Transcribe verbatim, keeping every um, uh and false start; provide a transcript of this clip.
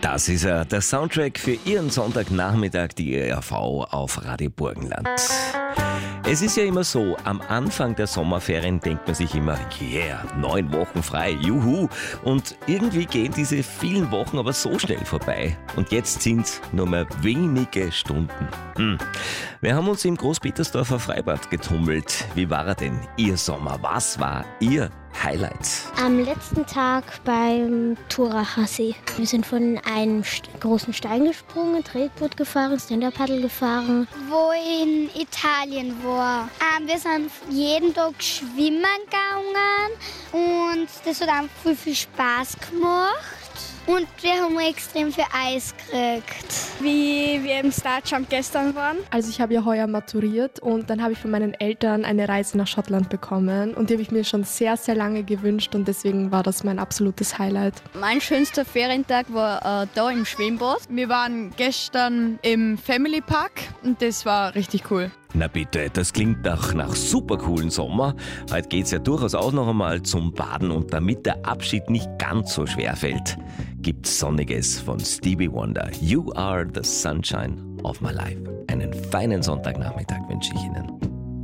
Das ist er, der Soundtrack für Ihren Sonntagnachmittag, die E R V auf Radio Burgenland. Es ist ja immer so, am Anfang der Sommerferien denkt man sich immer, yeah, neun Wochen frei, juhu. Und irgendwie gehen diese vielen Wochen aber so schnell vorbei. Und jetzt sind es nur mehr wenige Stunden. Hm. Wir haben uns im Großpetersdorfer Freibad getummelt. Wie war er denn, Ihr Sommer? Was war Ihr Highlight? Am letzten Tag beim Turacher See. Wir sind von einem st- großen Stein gesprungen, Tretboot gefahren, Stand-Up-Paddle gefahren. Wo in Italien war. Ähm, wir sind jeden Tag schwimmen gegangen und das hat einfach viel, viel Spaß gemacht. Und wir haben extrem viel Eis gekriegt. Wie wir im Starjump gestern waren. Also ich habe ja heuer maturiert und dann habe ich von meinen Eltern eine Reise nach Schottland bekommen und die habe ich mir schon sehr, sehr lange gewünscht und deswegen war das mein absolutes Highlight. Mein schönster Ferientag war äh, da im Schwimmbad. Wir waren gestern im Family Park und das war richtig cool. Na bitte, das klingt doch nach super coolen Sommer. Heute geht's ja durchaus auch noch einmal zum Baden und damit der Abschied nicht ganz so schwer fällt, gibt's Sonniges von Stevie Wonder. You are the sunshine of my life. Einen feinen Sonntagnachmittag wünsche ich Ihnen.